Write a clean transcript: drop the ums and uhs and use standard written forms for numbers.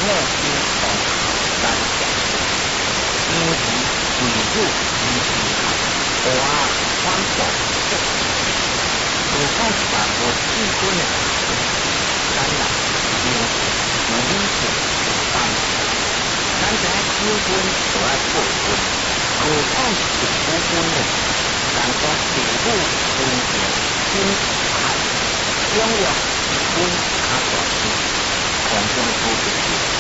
因同三角，因为为主因学啊反复的，如果把我基本的咱啦因理解当咱在基本都要过分，何况是部分的，咱说地部分的心态，永远一分卡大心，同样都是。